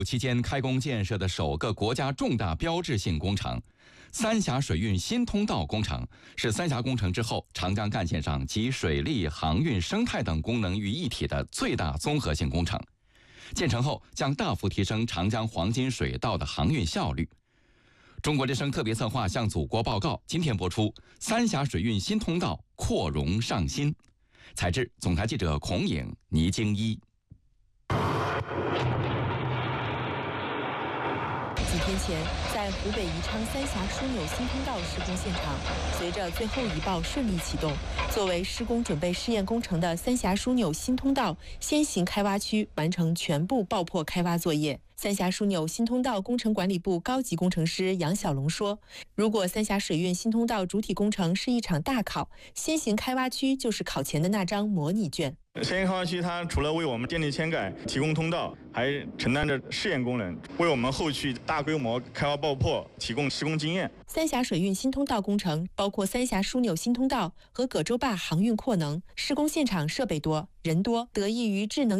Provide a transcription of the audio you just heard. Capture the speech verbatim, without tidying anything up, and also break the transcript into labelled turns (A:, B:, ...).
A: 期间开工建设的首个国家重大标志性工程——三峡水运新通道工程，是三峡工程之后长江干线上集水利、航运、生态等功能于一体的最大综合性工程。建成后将大幅提升长江黄金水道的航运效率。中国之声特别策划向祖国报告，今天播出三峡水运新通道扩容上新。采制总台记者孔颖、倪京一。
B: 几天前，在湖北宜昌三峡枢纽新通道施工现场，随着最后一爆顺利启动，作为施工准备试验工程的三峡枢纽新通道先行开挖区完成全部爆破开挖作业。三峡枢纽新通道工程管理部高级工程师杨小龙说：“如果三峡水运新通道主体工程是一场大考，先行开挖区就是考前的那张模拟卷。”
C: 先行开挖区它除了为我们电力嵌改提供通道，还承担着试验功能，为我们后续大规模开挖爆破提供施工经验。
B: 三峡水运新通道工程包括三峡枢纽新通道和葛洲坝航运扩能，施工现场设备多、人多，得益于智能